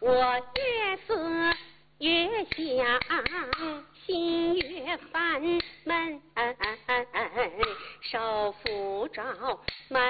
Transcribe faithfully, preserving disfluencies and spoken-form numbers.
我越思越想，心越烦闷，少妇着满